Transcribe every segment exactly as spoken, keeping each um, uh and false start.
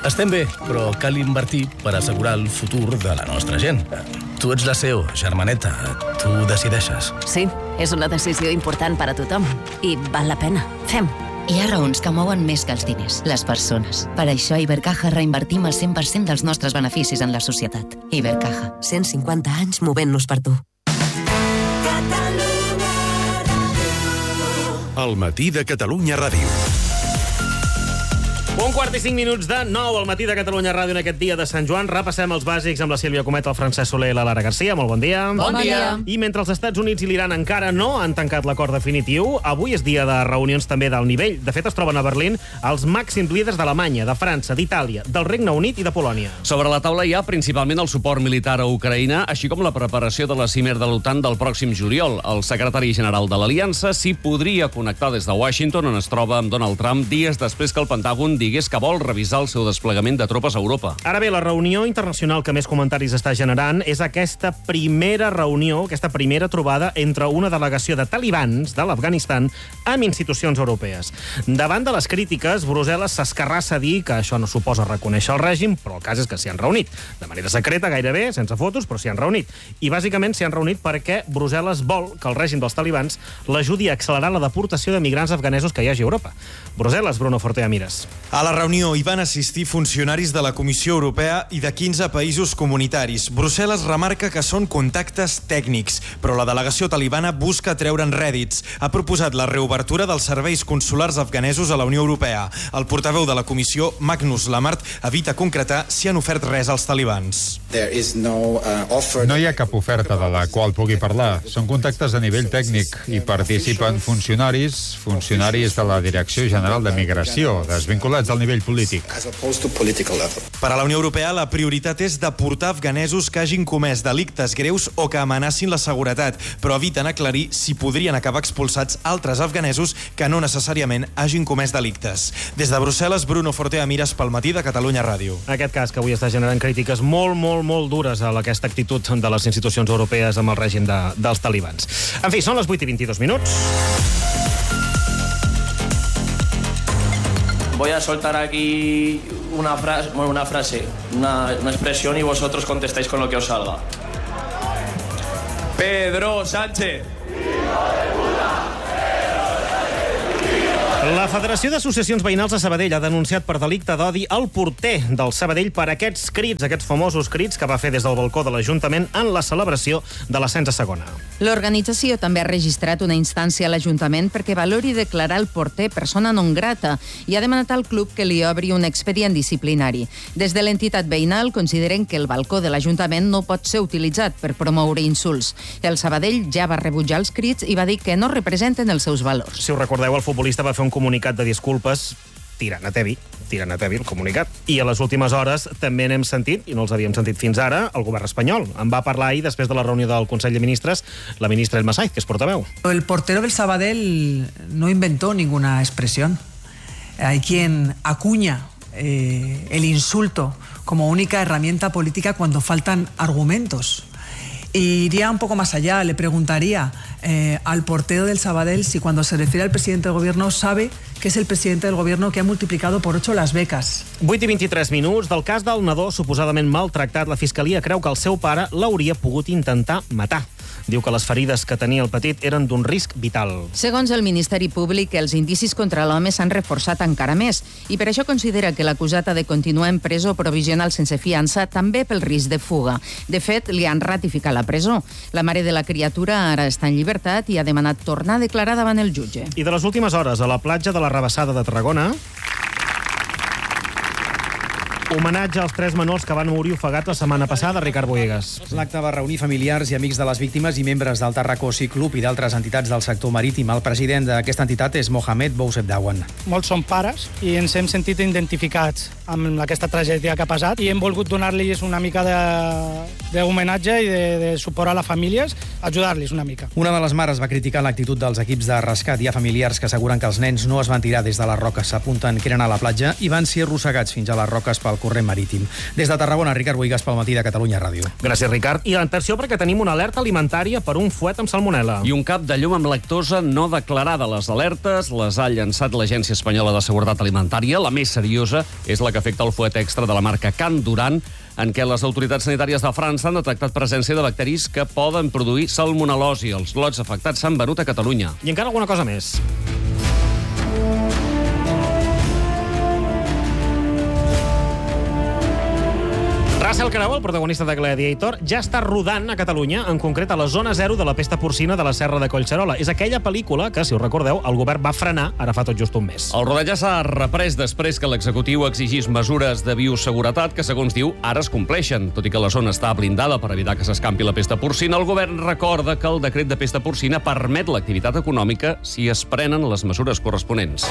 Estem bé, però cal invertir per assegurar el futur de la nostra gent. Tu ets la C E O, germaneta. Tu decideixes. Sí, és una decisió important per a tothom. I val la pena. Fem. Hi ha raons que mouen més que els diners, les persones. Per això a Ibercaja reinvertim el cent per cent dels nostres beneficis en la societat. Ibercaja. cent cinquanta anys movent-nos per tu. El matí de Catalunya Ràdio. Un quart i cinc minuts de nou al matí de Catalunya Ràdio en aquest dia de Sant Joan. Repassem els bàsics amb la Sílvia Comet, el Francesc Soler i la Lara Garcia. Molt bon dia. Bon dia. I mentre els Estats Units i l'Iran encara no han tancat l'acord definitiu, avui és dia de reunions també d'alt nivell. De fet, es troben a Berlín els màxims líders d'Alemanya, de França, d'Itàlia, del Regne Unit i de Polònia. Sobre la taula hi ha principalment el suport militar a Ucraïna, així com la preparació de la cimer de l'OTAN del pròxim juliol. El secretari general de l'Aliança s'hi podria connectar des de Washington, on es troba amb Donald Trump, dies després que el Pentàgon digués que vol revisar el seu desplegament de tropes a Europa. Ara bé, la reunió internacional que més comentaris està generant és aquesta primera reunió, aquesta primera trobada entre una delegació de talibans de l'Afganistan amb institucions europees. Davant de les crítiques, Brussel·les s'escarrassa a dir que això no suposa reconèixer el règim, però el cas és que s'hi han reunit. De manera secreta, gairebé, sense fotos, però s'hi han reunit. I bàsicament s'hi han reunit perquè Brussel·les vol que el règim dels talibans l'ajudi a accelerar la deportació de migrants afganesos que hi hagi a Europa. Brussel·les, Bruno Fortea Mires. A la reunió hi van assistir funcionaris de la Comissió Europea i de quinze països comunitaris. Brussel·les remarca que són contactes tècnics, però la delegació talibana busca treure'n rèdits. Ha proposat la reobertura dels serveis consulars afganesos a la Unió Europea. El portaveu de la Comissió, Magnus Lamart, evita concretar si han ofert res als talibans. No hi ha cap oferta de la qual pugui parlar. Són contactes a nivell tècnic i participen funcionaris, funcionaris de la Direcció General de Migració, desvinculats al nivell polític. Per a la Unió Europea, la prioritat és deportar afganesos que hagin comès delictes greus o que amenacin la seguretat, però eviten aclarir si podrien acabar expulsats altres afganesos que no necessàriament hagin comès delictes. Des de Brussel·les, Bruno Fortea Mires pel matí de Catalunya Ràdio. Aquest cas que avui està generant crítiques molt, molt, molt dures a aquesta actitud de les institucions europees amb el règim de, dels talibans. En fi, són les vuit i vint-i-dos minuts. Voy a soltar aquí una frase, bueno, una, frase una, una expresión y vosotros contestáis con lo que os salga. Pedro Sánchez. La Federació d'Associacions Veïnals de Sabadell ha denunciat per delicte d'odi el porter del Sabadell per aquests crits, aquests famosos crits que va fer des del balcó de l'Ajuntament en la celebració de l'ascens a segona. L'organització també ha registrat una instància a l'Ajuntament perquè valori declarar el porter persona non grata i ha demanat al club que li obri un expedient disciplinari. Des de l'entitat veïnal consideren que el balcó de l'Ajuntament no pot ser utilitzat per promoure insults. El Sabadell ja va rebutjar els crits i va dir que no representen els seus valors. Si us recordeu, el futbolista va fer un comunicat de disculpes tirant a tevi, tirant a tevi el comunicat. I a les últimes hores també n'hem sentit, i no els havíem sentit fins ara, el govern espanyol. En va parlar ahir, després de la reunió del Consell de Ministres, la ministra Elma Saiz, que és portaveu. El portero del Sabadell no inventó ninguna expresión. Hay quien acuña eh, el insulto como única herramienta política cuando faltan argumentos. Y iría un poco más allá, le preguntaría eh, al portero del Sabadell si cuando se refiere al presidente del gobierno sabe que es el presidente del gobierno que ha multiplicado por ocho las becas. vuit i vint-i-tres minuts. Del cas del nadó suposadament maltractat, la Fiscalia creu que el seu pare l'hauria pogut intentar matar. Diu que les ferides que tenia el petit eren d'un risc vital. Segons el Ministeri Públic, els indicis contra l'home s'han reforçat encara més i per això considera que l'acusat ha de continuar en presó provisional sense fiança, també pel risc de fuga. De fet, li han ratificat la presó. La mare de la criatura ara està en llibertat i ha demanat tornar a declarar davant el jutge. I de les últimes hores, a la platja de la Rabassada de Tarragona, homenatge als tres menors que van morir ofegats la setmana passada, Ricard Boyegas. L'acte va reunir familiars i amics de les víctimes i membres del Tarraco Sea Club i d'altres entitats del sector marítim. El president d'aquesta entitat és Mohamed Bousseb Dawan. Molts són pares i ens hem sentit identificats amb aquesta tragèdia que ha passat i hem volgut donar-los una mica d'homenatge i de, de suport a les famílies, ajudar-los una mica. Una de les mares va criticar l'actitud dels equips de rescat. Hi ha familiars que asseguren que els nens no es van tirar des de les roques, s'apunten que eren a la platja i van ser arrossegats fins a les roques pel corrent marítim. Des de Tarragona, Ricard Boigas pel Matí de Catalunya Ràdio. Gràcies, Ricard. I atenció perquè tenim una alerta alimentària per un fuet amb salmonel·la. I un cap de llum amb lactosa no declarada. Les alertes les ha llançat l'Agència Espanyola de Seguretat Alimentària. La més seriosa és la que afecta el fuet extra de la marca Can Duran, en què les autoritats sanitàries de França han detectat presència de bacteris que poden produir salmonel·losi. Els lots afectats s'han venut a Catalunya. I encara alguna cosa més. Russell Crowe, el protagonista de Gladiator, ja està rodant a Catalunya, en concret a la zona zero de la pesta porcina de la Serra de Collserola. És aquella pel·lícula que, si us recordeu, el govern va frenar ara fa tot just un mes. El rodatge s'ha reprès després que l'executiu exigís mesures de bioseguretat que, segons diu, ara es compleixen. Tot i que la zona està blindada per evitar que s'escampi la pesta porcina, el govern recorda que el decret de pesta porcina permet l'activitat econòmica si es prenen les mesures corresponents.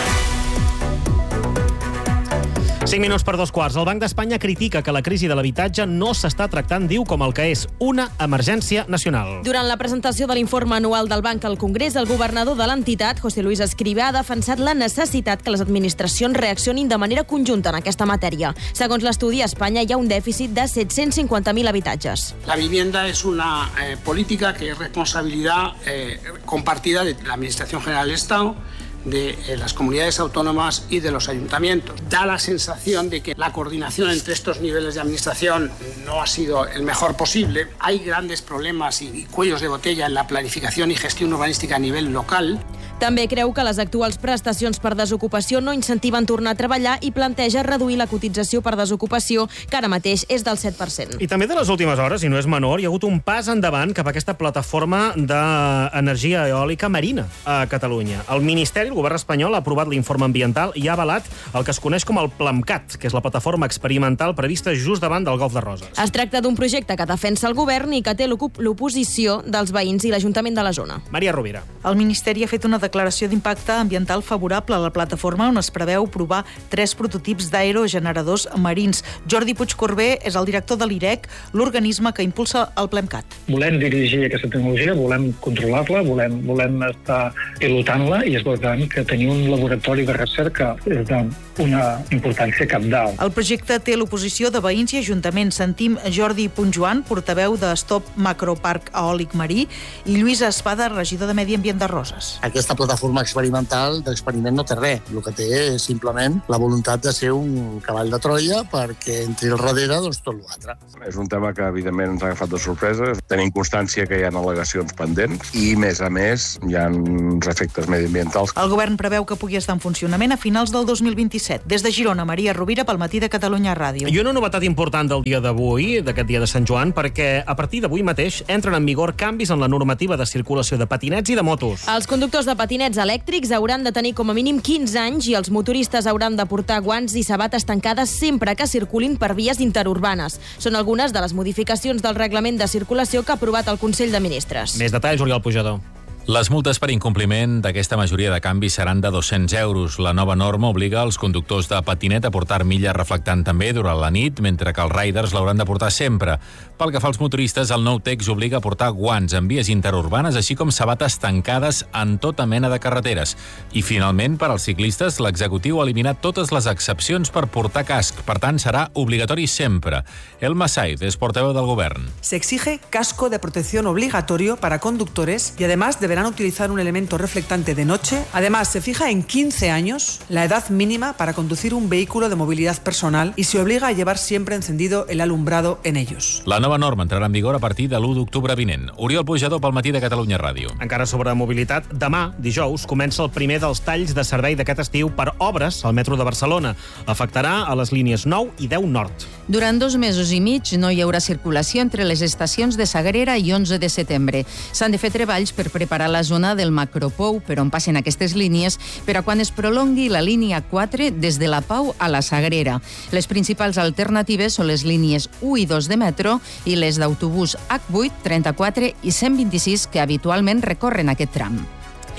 cinc minuts per dos quarts. El Banc d'Espanya critica que la crisi de l'habitatge no s'està tractant, diu, com el que és una emergència nacional. Durant la presentació de l'informe anual del banc al Congrés, el governador de l'entitat, José Luis Escrivá, ha defensat la necessitat que les administracions reaccionin de manera conjunta en aquesta matèria. Segons l'estudi, a Espanya hi ha un dèficit de set-cents cinquanta mil habitatges. La vivienda es una eh, política que es responsabilidad eh, compartida de la Administración General del Estado, de eh, las comunidades autónomas y de los ayuntamientos. Da la sensación de que la coordinación entre estos niveles de administración no ha sido el mejor posible. Hay grandes problemas y cuellos de botella en la planificación y gestión urbanística a nivel local. També creu que les actuals prestacions per desocupació no incentiven tornar a treballar i planteja reduir la cotització per desocupació, que ara mateix és del set per cent. I també de les últimes hores, i no és menor, hi ha hagut un pas endavant cap a aquesta plataforma d'energia eòlica marina a Catalunya. El Ministeri, el govern espanyol, ha aprovat l'informe ambiental i ha avalat el que es coneix com el PLAMCAT, que és la plataforma experimental prevista just davant del Golf de Roses. Es tracta d'un projecte que defensa el govern i que té l'oposició dels veïns i l'Ajuntament de la zona. Maria Rovira. El Ministeri ha fet una declaració d'impacte ambiental favorable a la plataforma on es preveu provar tres prototips d'aerogeneradors marins. Jordi Puigcorbé és el director de l'I R E C, l'organisme que impulsa el PLAMCAT. Volem dirigir aquesta tecnologia, volem controlar-la, volem, volem estar pilotant-la i és veritat que tenir un laboratori de recerca és d'una importància cabdal. El projecte té l'oposició de veïns i ajuntaments. Sentim Jordi Punjoan, portaveu de Stop Macroparc Eòlic Marí, i Lluís Espada, regidor de Medi Ambient de Roses. Aquesta plataforma experimental d'experiment no té res. El que té és simplement la voluntat de ser un cavall de Troia perquè entri al darrere doncs, tot l'altre. És un tema que, evidentment, ens ha agafat de sorpresa. Tenim constància que hi ha al·legacions pendents i, més a més, hi ha uns efectes mediambientals. El govern preveu que pugui estar en funcionament a finals del dos mil vint-i-set. Des de Girona, Maria Rovira, pel Matí de Catalunya Ràdio. I una novetat important del dia d'avui, d'aquest dia de Sant Joan, perquè a partir d'avui mateix entren en vigor canvis en la normativa de circulació de patinets i de motos. Els conductors de patinets elèctrics hauran de tenir com a mínim quinze anys i els motoristes hauran de portar guants i sabates tancades sempre que circulin per vies interurbanes. Són algunes de les modificacions del reglament de circulació que ha aprovat el Consell de Ministres. Més detalls, Oriol Pujador. Les multes per incompliment d'aquesta majoria de canvis seran de dos-cents euros. La nova norma obliga els conductors de patinet a portar armilla reflectant també durant la nit, mentre que els riders l'hauran de portar sempre. Pel que fa als motoristes, el nou text obliga a portar guants en vies interurbanes, així com sabates tancades en tota mena de carreteres. I, finalment, per als ciclistes, l'executiu ha eliminat totes les excepcions per portar casc. Per tant, serà obligatori sempre. Elma Said és portaveu del govern. Se exige casco de protección obligatorio para conductores y además deberán utilizar un elemento reflectante de noche. Además, se fija en quince años la edad mínima para conducir un vehículo de movilidad personal y se obliga a llevar siempre encendido el alumbrado en ellos. La nova norma entrarà en vigor a partir de l'u d'octubre vinent. Oriol Pujador pel Matí de Catalunya Ràdio. Encara sobre mobilitat, demà, dijous, comença el primer dels talls de servei d'aquest estiu per obres al metro de Barcelona. Afectarà a les línies nou i deu nord. Durant dos mesos i mig no hi haurà circulació entre les estacions de Sagrera i onze de setembre. S'han de fer treballs per preparar la zona del Macropou per on passen aquestes línies per a quan es prolongui la línia quatre des de la Pau a la Sagrera. Les principals alternatives són les línies u i dos de metro i les d'autobús hac vuit, trenta-quatre i cent vint-i-sis que habitualment recorren aquest tram.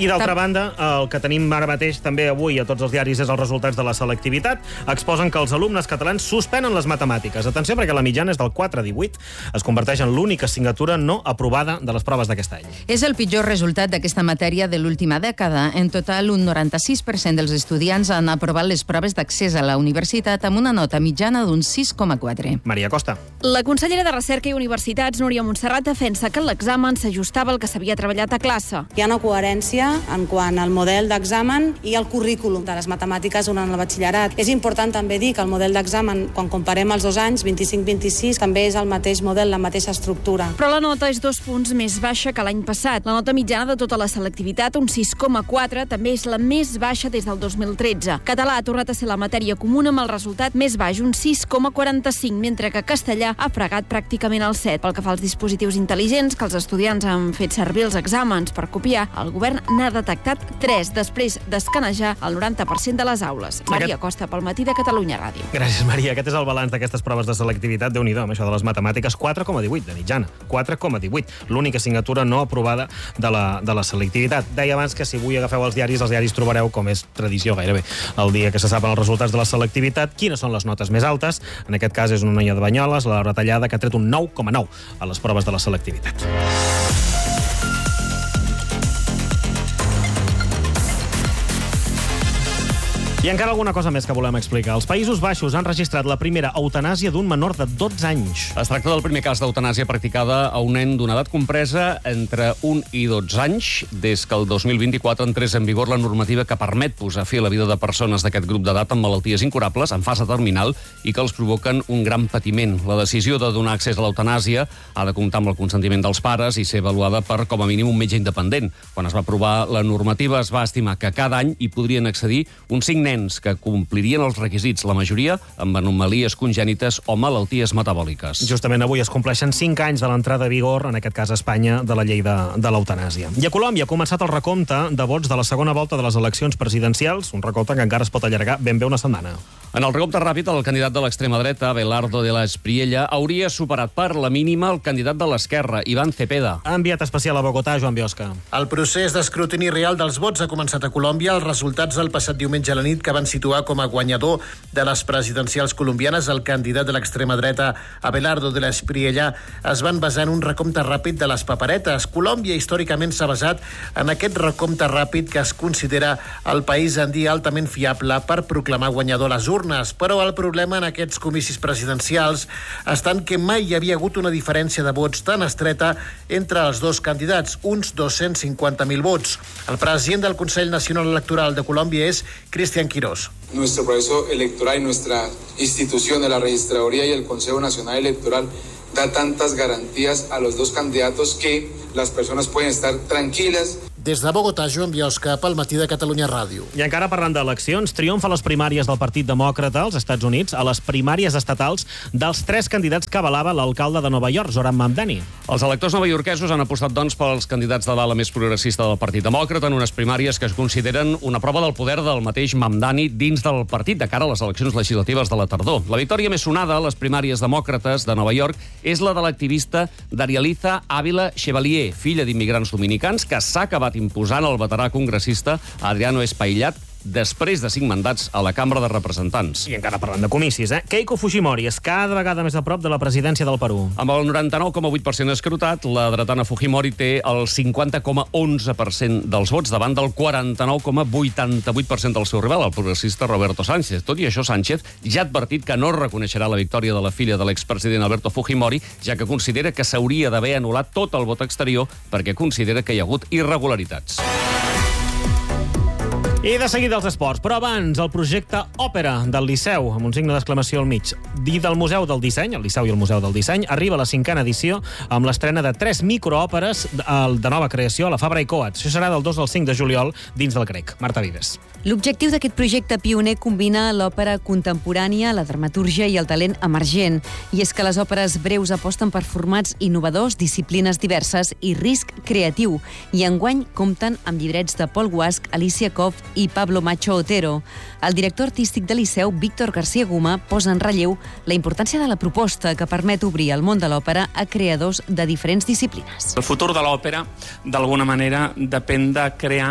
I d'altra banda, el que tenim ara mateix també avui a tots els diaris és els resultats de la selectivitat. Exposen que els alumnes catalans suspenen les matemàtiques. Atenció, perquè la mitjana és del quatre coma divuit. Es converteix en l'única assignatura no aprovada de les proves d'aquest any. És el pitjor resultat d'aquesta matèria de l'última dècada. En total, un noranta-sis per cent dels estudiants han aprovat les proves d'accés a la universitat amb una nota mitjana d'un sis coma quatre. Maria Costa. La consellera de Recerca i Universitats, Núria Montserrat, defensa que l'examen s'ajustava al que s'havia treballat a classe. Hi ha una coherència en quant al model d'examen i al currículum de les matemàtiques durant el batxillerat. És important també dir que el model d'examen, quan comparem els dos anys, vint-i-cinc vint-i-sis, també és el mateix model, la mateixa estructura. Però la nota és dos punts més baixa que l'any passat. La nota mitjana de tota la selectivitat, un sis coma quatre, també és la més baixa des del dos mil tretze. Català ha tornat a ser la matèria comuna amb el resultat més baix, un sis coma quaranta-cinc, mentre que castellà ha fregat pràcticament el set. Pel que fa als dispositius intel·ligents que els estudiants han fet servir els exàmens per copiar, el govern n'ha detectat tres, després d'escanejar el noranta per cent de les aules. Maria Costa, pel Matí de Catalunya Ràdio. Gràcies, Maria. Aquest és el balanç d'aquestes proves de selectivitat. Déu-n'hi-do, amb això de les matemàtiques. quatre coma divuit de mitjana. quatre coma divuit. L'única assignatura no aprovada de la, de la selectivitat. Deia abans que si avui agafeu els diaris, els diaris trobareu, com és tradició gairebé, el dia que se saben els resultats de la selectivitat, quines són les notes més altes. En aquest cas és una noia de Banyoles, la retallada, que ha tret un nou coma nou a les proves de la selectivitat. I encara alguna cosa més que volem explicar. Els Països Baixos han registrat la primera eutanàsia d'un menor de dotze anys. Es tracta del primer cas d'eutanàsia practicada a un nen d'una edat compresa entre un i dotze anys, des que el dos mil vint-i-quatre entrés en vigor la normativa que permet posar fi a la vida de persones d'aquest grup d'edat amb malalties incurables, en fase terminal, i que els provoquen un gran patiment. La decisió de donar accés a l'eutanàsia ha de comptar amb el consentiment dels pares i ser avaluada per, com a mínim, un metge independent. Quan es va aprovar la normativa, es va estimar que cada any hi podrien accedir uns cinc nens que complirien els requisits, la majoria amb anomalies congènites o malalties metabòliques. Justament avui es compleixen cinc anys de l'entrada a vigor, en aquest cas a Espanya, de la llei de, de l'eutanàsia. I a Colòmbia ha començat el recompte de vots de la segona volta de les eleccions presidencials, un recompte que encara es pot allargar ben bé una setmana. En el recompte ràpid, el candidat de l'extrema dreta, Abelardo de la Espriella, hauria superat per la mínima el candidat de l'esquerra, Iván Cepeda. Ha enviat especial a Bogotà, Joan Biosca. El procés d'escrutini real dels vots ha començat a Colòmbia. Els resultats del passat diumenge a la nit, que van situar com a guanyador de les presidencials colombianes el candidat de l'extrema dreta, Abelardo de la Espriella, es van basar en un recompte ràpid de les paperetes. Colòmbia històricament s'ha basat en aquest recompte ràpid que es considera el país andí altament fiable per proclamar guanyador les urnes. Però el problema en aquests comicis presidencials està en que mai hi havia hagut una diferència de vots tan estreta entre els dos candidats, uns dos-cents cinquanta mil vots. El president del Consell Nacional Electoral de Colòmbia és Cristian Quirós. Nuestro proceso electoral y nuestra institución de la Registraduría y el Consejo Nacional Electoral da tantas garantías a los dos candidatos que las personas pueden estar tranquilas. Des de Bogotà, Joan Biosca, pel Matí de Catalunya Ràdio. I encara parlant d'eleccions, triomfa a les primàries del Partit Demòcrata als Estats Units, a les primàries estatals dels tres candidats que avalava l'alcalde de Nova York, Zoran Mamdani. Els electors novaiorquesos han apostat, doncs, pels candidats de l'ala més progressista del Partit Demòcrata en unes primàries que es consideren una prova del poder del mateix Mamdani dins del partit de cara a les eleccions legislatives de la tardor. La victòria més sonada a les primàries demòcrates de Nova York és la de l'activista Darializa Ávila Chevalier, filla d'immigrants dominicans, que s'ha acabat imposant el veterà congressista Adriano Espaillat després de cinc mandats a la Cambra de Representants. I encara parlant de comicis, eh? Keiko Fujimori és cada vegada més a prop de la presidència del Perú. Amb el noranta-nou coma vuit per cent escrutat, la dretana Fujimori té el cinquanta coma onze per cent dels vots davant del quaranta-nou coma vuitanta-vuit per cent del seu rival, el progressista Roberto Sánchez. Tot i això, Sánchez ja ha advertit que no reconeixerà la victòria de la filla de l'expresident Alberto Fujimori, ja que considera que s'hauria d'haver anul·lat tot el vot exterior perquè considera que hi ha hagut irregularitats. I de seguida els esports, però abans el projecte Òpera del Liceu, amb un signe d'exclamació al mig, i del Museu del Disseny, el Liceu i el Museu del Disseny, arriba a la cinquena edició amb l'estrena de tres microòperes de nova creació a la Fabra i Coats. Això serà del dos al cinc de juliol dins del Crec. Marta Vives. L'objectiu d'aquest projecte pioner combina l'òpera contemporània, la dramatúrgia i el talent emergent. I és que les òperes breus aposten per formats innovadors, disciplines diverses i risc creatiu. I enguany compten amb llibrets de Paul Guasch, Alicia Koff i Pablo Macho Otero. El director artístic del Liceu, Víctor García Guma, posa en relleu la importància de la proposta que permet obrir el món de l'òpera a creadors de diferents disciplines. El futur de l'òpera, d'alguna manera, depèn de crear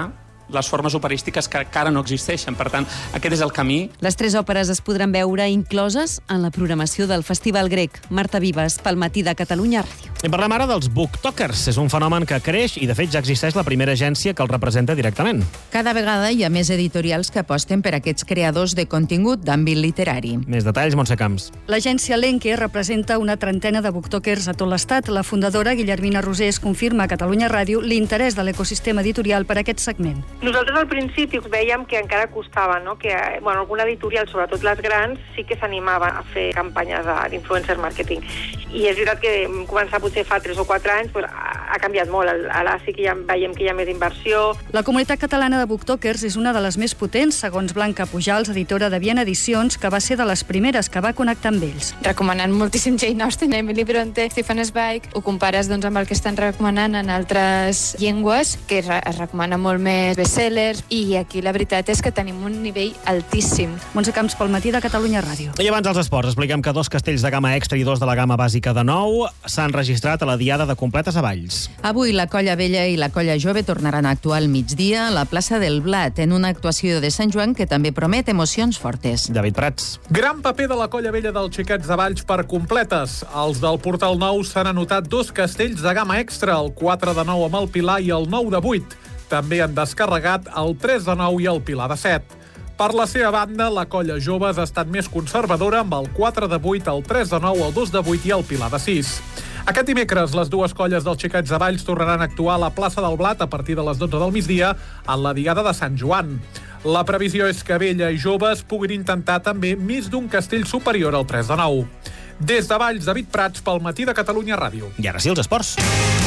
les formes operístiques que encara no existeixen. Per tant, aquest és el camí. Les tres òperes es podran veure incloses en la programació del Festival Grec. Marta Vives, pel Matí de Catalunya Ràdio. I parlem ara dels booktokers. És un fenomen que creix i, de fet, ja existeix la primera agència que el representa directament. Cada vegada hi ha més editorials que aposten per aquests creadors de contingut d'àmbit literari. Més detalls, Montse Camps. L'agència Lenke representa una trentena de booktokers a tot l'estat. La fundadora, Guillermina Rosés, confirma a Catalunya Ràdio l'interès de l'ecosistema editorial per a aquest segment. Nosaltres al principi veiem que encara costava, no? que bueno, alguna editorial, sobretot les grans, sí que s'animava a fer campanyes d'influencer marketing. I és veritat que començar potser fa tres o quatre anys pues, ha canviat molt. Ara sí que ja veiem que hi ha més inversió. La comunitat catalana de booktokers és una de les més potents, segons Blanca Pujals, editora de Viena Edicions, que va ser de les primeres que va connectar amb ells. Recomanant moltíssim Jane Austen, Emily Bronte, Stephen Zweig, ho compares doncs, amb el que estan recomanant en altres llengües, que es recomana molt més bestsellers, i aquí la veritat és que tenim un nivell altíssim. Montse Camps, pel Matí de Catalunya Ràdio. I abans dels esports, expliquem que dos castells de gamma extra i dos de la gamma bàsica de nou s'han registrat a la Diada de Completes a Valls. Avui la Colla Vella i la Colla Jove tornaran a actuar al migdia a la plaça del Blat, en una actuació de Sant Joan que també promet emocions fortes. David Prats. Gran paper de la Colla Vella dels Xiquets de Valls per Completes. Els del Portal Nou s'han anotat dos castells de gamma extra, el quatre de nou amb el Pilar i el nou de vuit. També han descarregat el tres de nou i el Pilar de set. Per la seva banda, la Colla Joves ha estat més conservadora amb el quatre de vuit, el tres de nou, el dos de vuit i el Pilar de sis. Aquest dimecres, les dues colles dels Xiquets de Valls tornaran a actuar a la plaça del Blat a partir de les dotze del migdia en la Diada de Sant Joan. La previsió és que Vella i Joves puguin intentar també més d'un castell superior al tres de nou. Des de Valls, David Prats, pel Matí de Catalunya Ràdio. I ara sí, els esports.